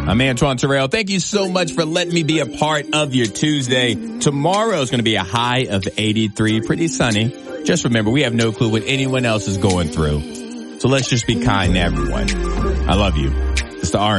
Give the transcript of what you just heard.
I'm Antoine Terrell. Thank you so much for letting me be a part of your Tuesday. Tomorrow is going to be a high of 83, pretty sunny. Just remember, we have no clue what anyone else is going through. So let's just be kind to everyone. I love you. It's the R.